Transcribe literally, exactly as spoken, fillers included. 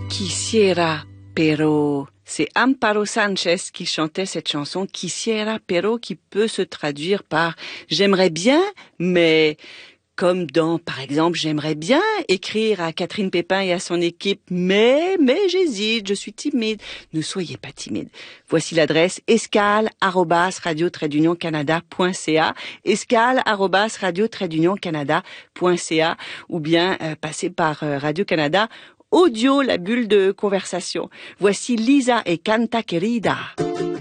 Quisiera, pero... C'est Amparo Sanchez qui chantait cette chanson Quisiera, pero, qui peut se traduire par « j'aimerais bien, mais » comme dans, par exemple, « j'aimerais bien écrire à Catherine Pépin et à son équipe, mais, mais j'hésite, je suis timide. » Ne soyez pas timide. Voici l'adresse escale arobase radio trait d'union canada point c a, escale arobase radio trait d'union canada point c a, ou bien euh, passez par euh, Radio-Canada Audio, la bulle de conversation. Voici Lisa et Canta Querida.